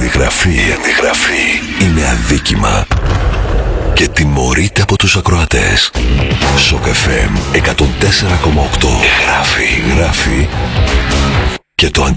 αντιγραφή είναι αδίκημα και τιμωρείται από τους ακροατές. Σοκ FM 104,8 γράφει και το αντιγράφει.